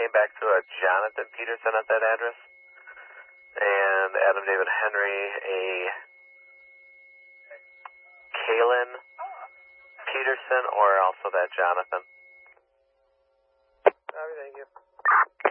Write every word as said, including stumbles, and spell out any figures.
came back to a Jonathan Peterson at that address. And Adam David Henry, a Kalen Peterson, or also that Jonathan. All right, thank you.